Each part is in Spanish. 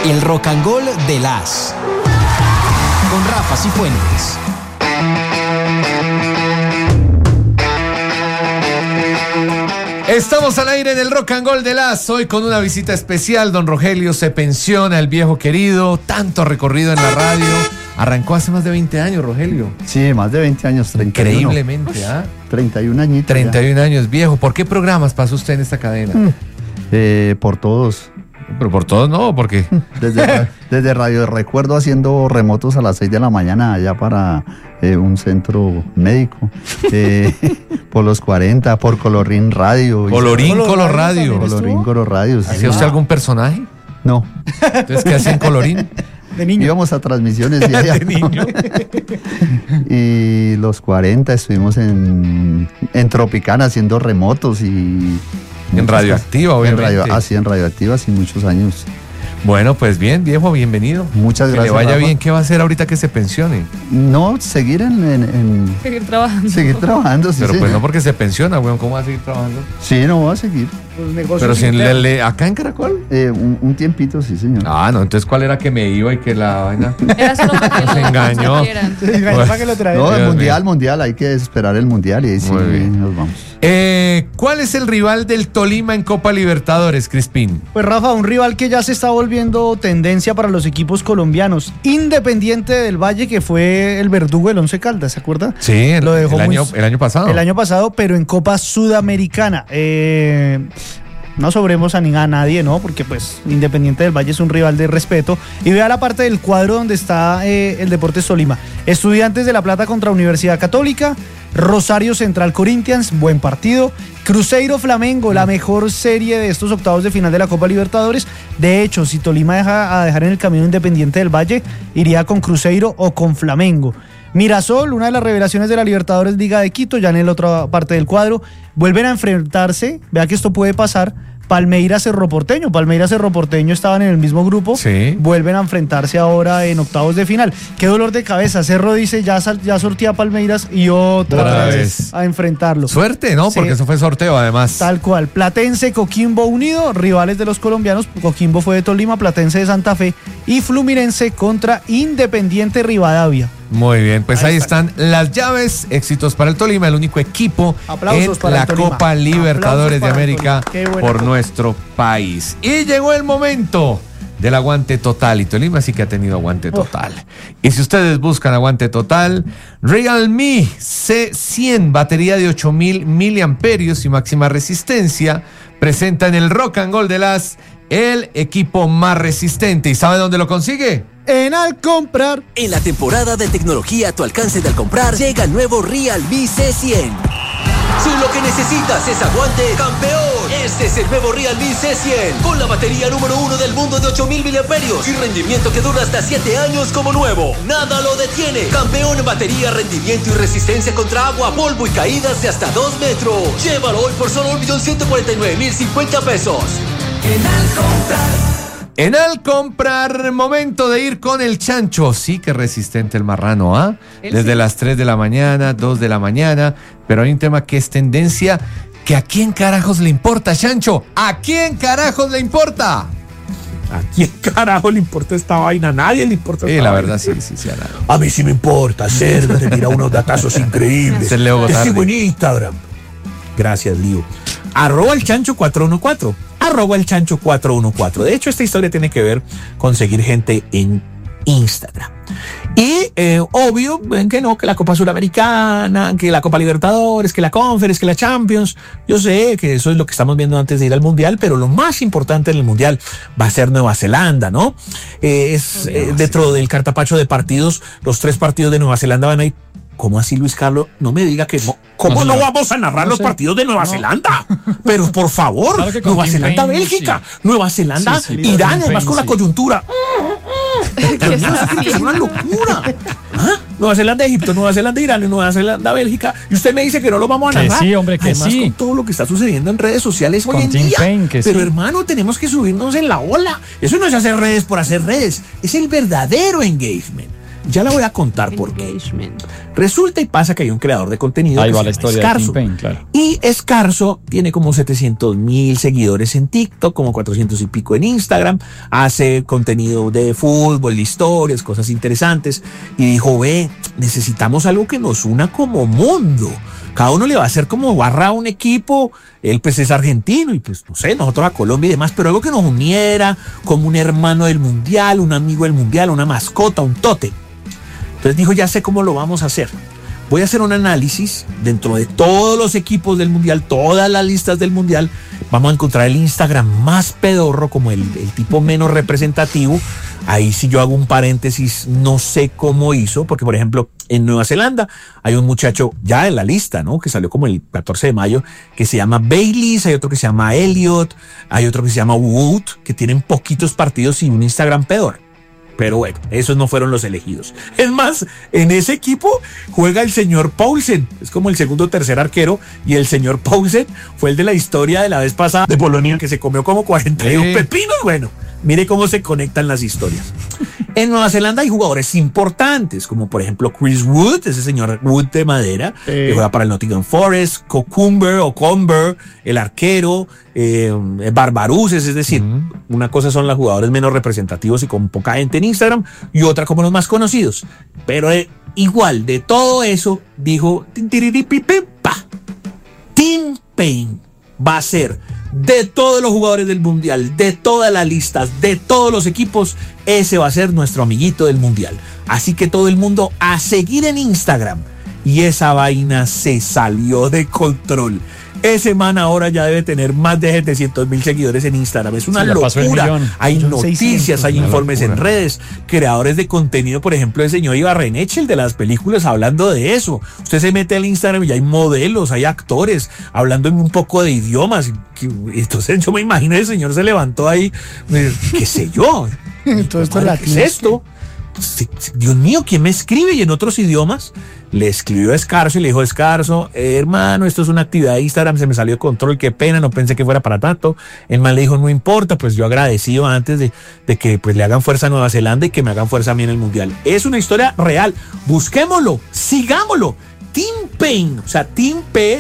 El Rock and Roll de las con Rafa Cifuentes. Estamos al aire del Rock and Roll de las, hoy con una visita especial. Don Rogelio se pensiona, el viejo querido, tanto recorrido en la radio. Arrancó hace más de 20 años, Rogelio. Sí, más de 20 años, 31. Increíblemente, ¿ah? 31 añitos. 31 años, viejo. ¿Por qué programas pasó usted en esta cadena? Por todos. Pero por todos no, porque Desde Radio Recuerdo haciendo remotos a las 6 de la mañana allá para un centro médico. Por los 40, por Colorín Radio. Colorín Radio. Colorín Radio. Sí. ¿Hacía usted algún personaje? No. Entonces, ¿qué hacía en Colorín? De niño. Íbamos a transmisiones de allá. De niño. Y los 40 estuvimos en Tropicana haciendo remotos y... En Radioactiva, obviamente. Sí, en Radioactiva, sí, muchos años. Bueno, pues bien, viejo, bienvenido. Muchas gracias. Que le vaya Rafa. bien. ¿Qué va a hacer ahorita que se pensione? No, seguir Seguir trabajando. Seguir trabajando, sí. Pero señor. pues no porque se pensiona, weón. ¿Cómo va a seguir trabajando? Sí, no, voy a seguir. Pero si acá en Caracol. Un tiempito, sí, señor. Ah, no, entonces ¿cuál era que me iba y que la vaina? Era solo para que Nos engañó. para que lo No, el Dios mundial, hay que esperar el mundial y ahí sí Muy bien. nos vamos. ¿Cuál es el rival del Tolima en Copa Libertadores, Crispín? Pues Rafa, un rival que ya se está volviendo tendencia para los equipos colombianos. Independiente del Valle, que fue el verdugo del Once Caldas, ¿se acuerda? Sí, Lo dejó el año pasado. El año pasado, pero en Copa Sudamericana. No sobremos a nadie, ¿no? Porque pues Independiente del Valle es un rival de respeto. Y vea la parte del cuadro donde está el Deportes Tolima. Estudiantes de La Plata contra Universidad Católica. Rosario Central Corinthians, buen partido. Cruzeiro Flamengo, la mejor serie de estos octavos de final de la Copa Libertadores. De hecho, si Tolima deja a dejar en el camino Independiente del Valle, iría con Cruzeiro o con Flamengo. Mirasol, una de las revelaciones de la Libertadores Liga de Quito, ya en la otra parte del cuadro, vuelven a enfrentarse, vea que esto puede pasar, Palmeiras Cerro Porteño. Palmeiras Cerro Porteño estaban en el mismo grupo, sí. Vuelven a enfrentarse ahora en octavos de final. Qué dolor de cabeza, Cerro dice ya sortea a Palmeiras y otra vez a enfrentarlo. Suerte, ¿no? Sí. Porque eso fue sorteo además. Tal cual, Platense, Coquimbo Unido, rivales de los colombianos. Coquimbo fue de Tolima, Platense de Santa Fe y Fluminense contra Independiente Rivadavia. Muy bien, pues ahí están las llaves. Éxitos para el Tolima, el único equipo Aplausos en para la el Tolima. Copa Libertadores de América por Copa. nuestro país. Y llegó el momento del aguante total. Y Tolima sí que ha tenido aguante total. Y si ustedes buscan aguante total, Realme C100, batería de 8000 miliamperios y máxima resistencia, presenta en el Rock and Roll de las el equipo más resistente. ¿Y sabe dónde lo consigue? En Alcomprar. En la temporada de tecnología a tu alcance de Alcomprar, llega el nuevo Realme C100. Si lo que necesitas es aguante, campeón, este es el nuevo Realme C100, con la batería número 1 del mundo de 8000 miliamperios y rendimiento que dura hasta 7 años como nuevo. Nada lo detiene. Campeón en batería, rendimiento y resistencia contra agua, polvo y caídas de hasta 2 metros. Llévalo hoy por solo 1.149.050 pesos. En Alcomprar, momento de ir con el chancho. Sí que resistente el marrano, ¿ah? Desde las 3 de la mañana, 2 de la mañana. Pero hay un tema que es tendencia, que ¿a quién carajos le importa, chancho? ¿A quién carajos le importa? ¿A quién carajo le importa esta vaina? A nadie le importa esta La vaina. verdad, sí, a nadie. A mí sí me importa, Cerdo te tira unos datazos increíbles. Es el Leo Te Gotardi. sigo en Instagram. Gracias, Lío. @elchancho414. @elchancho414. De hecho, esta historia tiene que ver con seguir gente en Instagram. Y obvio, ven que no, que la Copa Suramericana, que la Copa Libertadores, que la Conference, que la Champions. Yo sé que eso es lo que estamos viendo antes de ir al Mundial, pero lo más importante en el Mundial va a ser Nueva Zelanda, ¿no? Dentro del cartapacho de partidos, los 3 partidos de Nueva Zelanda van a ir. ¿Cómo así, Luis Carlos? No me diga que no. ¿Cómo no vamos a narrar los partidos de Nueva Zelanda? Pero por favor, Claro que con Nueva Kim Zelanda, Payne, Bélgica, sí. Nueva Zelanda, Sí, Irán, Kim además Payne, con la sí. coyuntura. Es una locura. ¿Ah? Nueva Zelanda, Egipto, Nueva Zelanda, Irán, Nueva Zelanda, Bélgica. Y usted me dice que no lo vamos a Que narrar. sí, hombre, que además, sí. con todo lo que está sucediendo en redes sociales hoy Con en Tim día. Payne, que Pero sí. hermano, tenemos que subirnos en la ola. Eso no es hacer redes por hacer redes. Es el verdadero engagement. Ya la voy a contar por qué. Resulta y pasa que hay un creador de contenido Ahí que va se la llama historia de Escarzo. Tim Payne, claro. Y Escarzo tiene como 700,000 seguidores en TikTok, como 400 y pico en Instagram, hace contenido de fútbol, de historias, cosas interesantes, y dijo, necesitamos algo que nos una como mundo. Cada uno le va a hacer como barra a un equipo, él pues es argentino y pues no sé, nosotros a Colombia y demás, pero algo que nos uniera como un hermano del mundial, un amigo del mundial, una mascota, un tote. Entonces dijo, ya sé cómo lo vamos a hacer. Voy a hacer un análisis dentro de todos los equipos del mundial, todas las listas del mundial. Vamos a encontrar el Instagram más pedorro, como el tipo menos representativo. Ahí sí yo hago un paréntesis, no sé cómo hizo, porque por ejemplo en Nueva Zelanda hay un muchacho ya en la lista, ¿no? Que salió como el 14 de mayo, que se llama Bayliss, hay otro que se llama Elliot, hay otro que se llama Wood, que tienen poquitos partidos y un Instagram pedor. Pero bueno, esos no fueron los elegidos. Es más, en ese equipo juega el señor Poulsen. Es como el segundo o tercer arquero. Y el señor Poulsen fue el de la historia de la vez pasada de Polonia, que se comió como 41 pepinos. Bueno, mire cómo se conectan las historias. En Nueva Zelanda hay jugadores importantes, como por ejemplo Chris Wood, ese señor Wood de madera, que juega para el Nottingham Forest, Comber, el arquero, Barbaruses, es decir, una cosa son los jugadores menos representativos y con poca gente en Instagram, y otra como los más conocidos. Pero igual, de todo eso, dijo Tim Payne va a ser de todos los jugadores del mundial, de todas las listas, de todos los equipos, ese va a ser nuestro amiguito del mundial. Así que todo el mundo a seguir en Instagram. Y esa vaina se salió de control. Ese man ahora ya debe tener más de 700,000 seguidores en Instagram. Es una locura. Hay noticias, hay informes en redes, creadores de contenido, por ejemplo, el señor Ibarreneche, el de las películas, hablando de eso. Usted se mete al Instagram y hay modelos, hay actores, hablando en un poco de idiomas. Entonces yo me imagino el señor se levantó ahí, qué sé yo. Todo esto es ¿Qué es esto? Dios mío, ¿quién me escribe? Y en otros idiomas le escribió a Escarzo y le dijo, Escarzo, hermano, esto es una actividad de Instagram, se me salió de control, qué pena, no pensé que fuera para tanto. El man le dijo, no importa, pues yo agradecido antes de que pues le hagan fuerza a Nueva Zelanda y que me hagan fuerza a mí en el mundial. Es una historia real, busquémoslo, sigámoslo. Tim Payne, o sea, Tim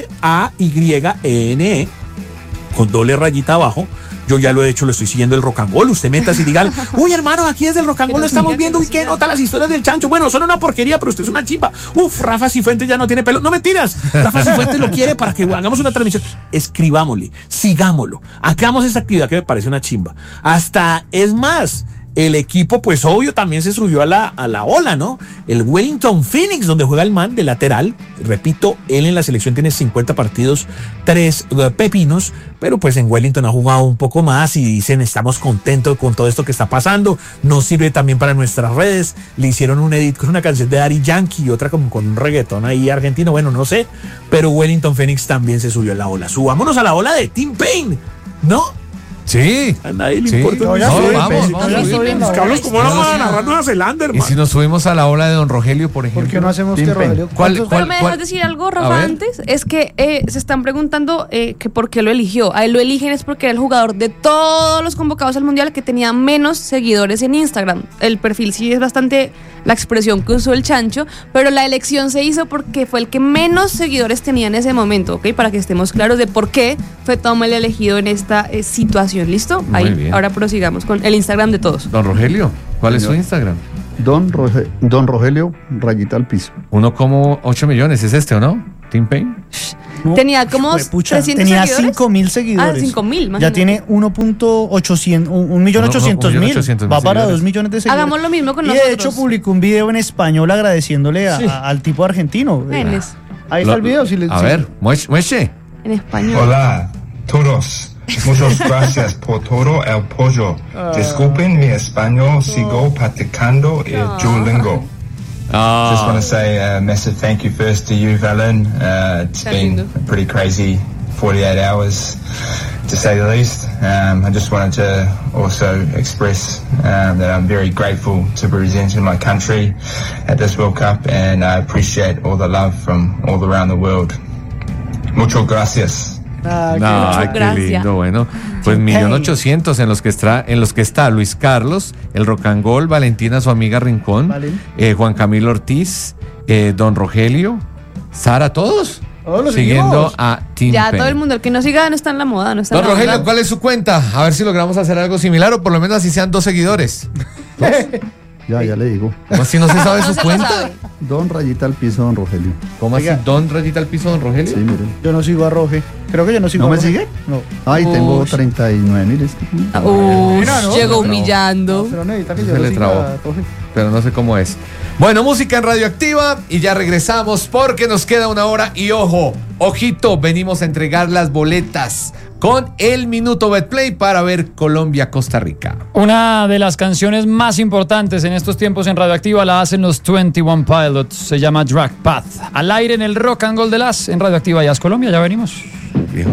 Payne, con doble rayita abajo. Yo ya lo he hecho, lo estoy siguiendo el Rock and Roll. Usted metas y diga, uy, hermano, aquí desde el Rock and Roll lo estamos viendo. ¿Y qué nota las historias del chancho? Bueno, son una porquería, pero usted es una chimba. Rafa Cifuentes ya no tiene pelo. No mentiras. Rafa Cifuentes lo quiere para que hagamos una transmisión. Escribámosle, sigámoslo. Hagamos esa actividad que me parece una chimba. Hasta, es más, el equipo, pues obvio, también se subió a la ola, ¿no? El Wellington Phoenix, donde juega el man de lateral. Repito, él en la selección tiene 50 partidos, 3 pepinos, pero pues en Wellington ha jugado un poco más y dicen, estamos contentos con todo esto que está pasando. Nos sirve también para nuestras redes. Le hicieron un edit con una canción de Daddy Yankee y otra como con un reggaetón ahí argentino, bueno, no sé. Pero Wellington Phoenix también se subió a la ola. Subámonos a la ola de Tim Payne, ¿no? Sí. A nadie le Sí. importa. No, vamos. Carlos, ¿cómo vamos a narrar Nueva Zelanda, Y hermano? si nos subimos a la ola de Don Rogelio, por ejemplo. ¿Por qué no hacemos Tim que Payne. Rogelio? Pero me dejas decir algo, A Rafa, ver. antes. Es que se están preguntando que por qué lo eligió. A él lo eligen es porque era el jugador de todos los convocados al Mundial que tenía menos seguidores en Instagram. El perfil sí es bastante la expresión que usó el chancho, pero la elección se hizo porque fue el que menos seguidores tenía en ese momento, ¿ok? Para que estemos claros de por qué fue Tom el elegido en esta situación. ¿Listo? Muy Ahí, bien. ahora prosigamos con el Instagram de todos. Don Rogelio, ¿cuál es su Instagram? Don Rogelio, rayita al piso. 1,8 millones, ¿es este o no? Tim Payne. No, Tenía como juepucha, 300 tenía seguidores. 5.000 seguidores. Ah, 5.000, Ya imagínate. tiene 1.800.000. 1.800.000 Va para seguidores. 2 millones de seguidores. Hagamos lo mismo con y nosotros. de hecho publicó un video en español agradeciéndole al tipo argentino. Genes, Ahí está el video. Si le, A si- ver, mueche. en español. Hola, todos. Muchas gracias por todo el apoyo. Disculpen mi español, sigo practicando el Duolingo. Just want to say a massive thank you first to you, Valen. It's been a pretty crazy 48 hours, to say the least. I just wanted to also express that I'm very grateful to be representing my country at this World Cup, and I appreciate all the love from all around the world. Muchas gracias. Ah, No, qué gracias. lindo, bueno. Pues 1.800.000 en los que está Luis Carlos, el Rock and Roll, Valentina, su amiga Rincón, Valen. Juan Camilo Ortiz, Don Rogelio, Sara, todos. Todos los siguiendo seguimos. a Tim Ya Penny. todo el mundo, el que no siga no está en la moda, no está Don en la Rogelio, moda. ¿cuál es su cuenta? A ver si logramos hacer algo similar o por lo menos así sean 2 seguidores. Ya le digo. ¿Cómo así no se sabe No su se lo cuenta? sabe. Don Rayita al piso, don Rogelio. ¿Cómo así? Oiga. ¿Don Rayita al piso, Don Rogelio? Sí, miren. Yo no sigo a Roge. Creo que yo no sigo ¿No a me Roge. sigue? No. Ay, tengo Ush. 39 mil. Mira, ¿no? Llegó No, humillando. Pero necesita que yo Se lo le siga trabó. a Roge. Pero no sé cómo es. Bueno, música en Radioactiva y ya regresamos porque nos queda 1 hora y ojo, ojito, venimos a entregar las boletas con el Minuto Betplay para ver Colombia-Costa Rica. Una de las canciones más importantes en estos tiempos en Radioactiva la hacen los 21 Pilots, se llama Drag Path. Al aire en el Rock and Roll de las en Radioactiva Jazz Colombia, ya venimos.